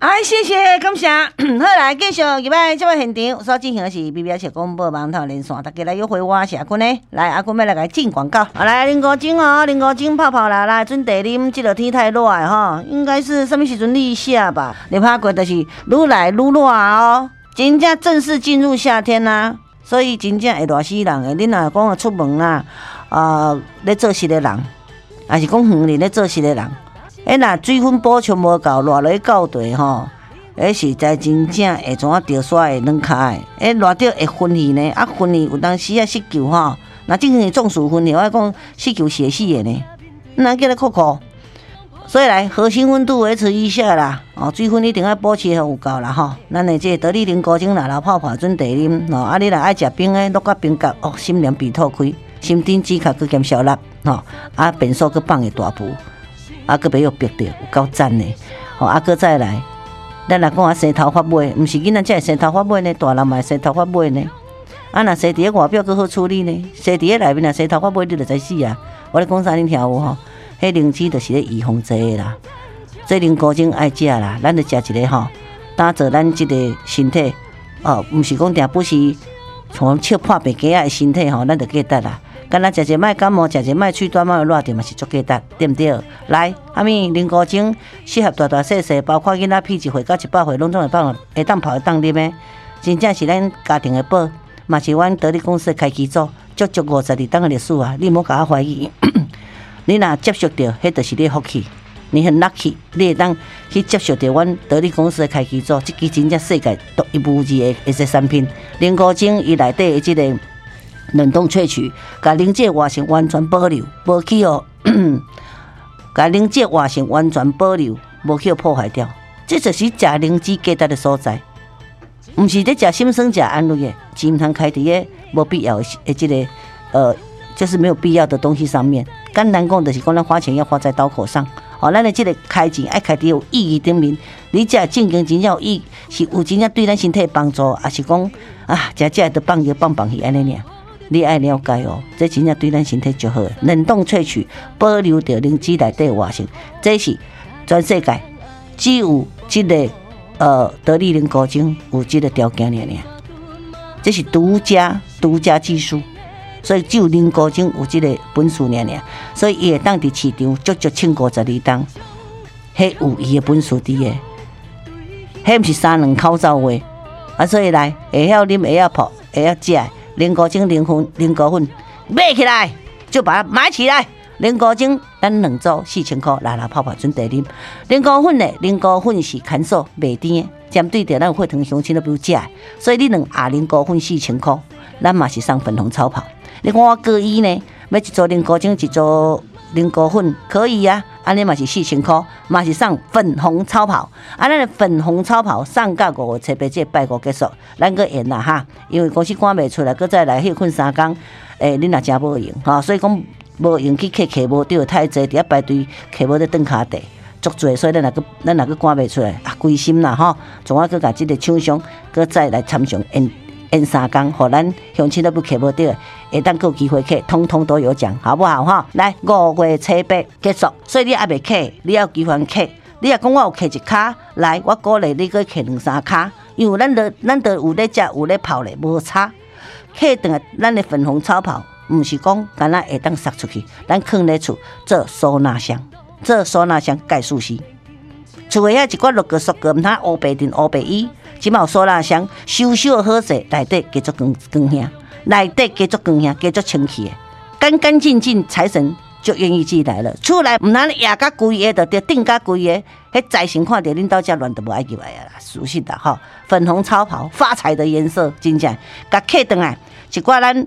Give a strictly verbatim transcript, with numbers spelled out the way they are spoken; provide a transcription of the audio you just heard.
哎，谢谢，感谢。好来，继续入来这位现场所进行的是 B B S 广播网头连线，大家来约会我是阿坤呢。来，阿坤要来给进广告。好来，零五精哦，零五精泡泡啦，来准茶啉。这个天太热哈，应该是什么时阵立夏吧？你拍过就是愈来愈热哦，真正正式进入夏天啦、啊，所以真正会热死人的。恁若讲出门啦，呃，咧做事的人，还是讲远里咧做事的人。诶，若水分补充无够，热落去到地吼，诶，实在真正会怎啊掉刷的软脚的。诶，热到会昏去呢，啊昏去有当时啊失救吼，若正是中暑昏去，我讲失救血死的呢，哪叫你哭哭？所以来核心温度维持一下啦，哦，水分一定要保持有够啦吼。咱的这得力零高精啦，老泡泡准茶啉，哦，啊你若爱食冰的，落个冰角，哦，心凉鼻吐开，心顶指甲佮减小力，吼，啊变数佮放个大步。啊，佮袂有逼着，有够赞呢！吼、哦，啊，佮再来，咱若讲啊，生头发尾，毋是囡仔才会生头发尾呢，大人嘛会生头发尾呢。啊，若生伫咧外表佮好处理呢，生伫咧内面啊，生头发尾你就知死啊！我咧讲啥恁听有吼？迄灵芝就是咧预防这个啦，这灵高精爱食啦，咱就食一个吼，打造咱即个身体哦，毋是讲定不是从笑破白鸡仔的身体吼，咱就记得啦。干那食一卖感冒，食一卖喙短毛热着嘛是足简单，对不对？来，阿咪零高精适合大大细细，包括囡仔屁一岁到一百岁，拢总会放会当泡会当啉的，真正是咱家庭的宝，嘛是阮得力公司的开基组，足足五十二档的历史啊！你莫甲我怀疑，你若接受到，迄就是你福气，你很 lucky， 你会当去接受到阮得力公司的开基组，这支真正世界独一无二的一些产品，零高精伊内底的这个。冷冻萃取，甲灵界活性完全保留，无去哦，甲灵界活性完全保留，无去破坏掉。这就是食灵芝价值的所在，毋是咧食心酸食安慰的，钱毋通开伫咧无必要的这个呃，就是没有必要的东西上面。简单讲，就是讲咱花钱要花在刀口上。哦，咱的这个开钱爱开伫有意义顶面，你食正经真正有意，是有真正对咱身体帮助，还是讲啊，食食都放药放放去安尼尔？你爱了解哦，这真正对咱身体就好。冷冻萃取，保留着灵芝内底活性，这是全世界只有这个呃得力零高精有这个条件尔尔，这是独家独家技术，所以只有零高精有这个本事尔尔，所以伊会当伫市场足足千五十二档，迄有伊的本事伫个，迄毋是三两口走话啊！所以来会晓啉，会晓泡，会晓食。零高精零分零高粉买起来就把它买起来。零高精咱两组四千块，来来泡泡准茶啉。零高粉呢，零高粉是干燥袂甜，针对着咱有血糖乡亲都不有食，所以你两盒零高粉四千块，咱嘛是送粉红超跑。你看我各一呢，要一组零高精，一组零高粉可以啊，安尼嘛是四千块，嘛是送粉红超跑。啊，咱的粉红超跑送到五月七八这拜五结束，咱个演啦哈，因为公司赶袂出来，搁再来休困三工，诶、欸，恁若真无用哈，所以讲无用去客客无着太济，伫遐排队客无咧蹲骹地，足济，所以咱若个咱若个赶袂出来啊，归心啦吼，从我搁甲即个厂商搁再来参详演。演三工，互咱乡亲都不客无到，会当有机会客，通通都有奖，好不好哈？来五月七八结束，所以你还袂客，你要有机会客。你若讲我有客一卡，来，我鼓励你去客两三卡，因为咱都咱都有咧食，有咧泡咧，无差。客等下咱的粉红超跑，毋是讲干那会当撒出去，咱放咧厝做收纳箱，做收纳箱盖舒适。厝诶遐一寡六个、塑个，毋通乌白顶、乌白衣。即嘛有收纳箱，收收好势，内底加足光光香，内底加足光香，加足清气的，干干净净，财神就愿意进来了。厝内毋通压甲规个，就顶甲规个，迄财神看到恁兜遮乱，就无爱入来啊啦，属实啦吼。粉红超跑，发财的颜色，真正甲客转来，一寡咱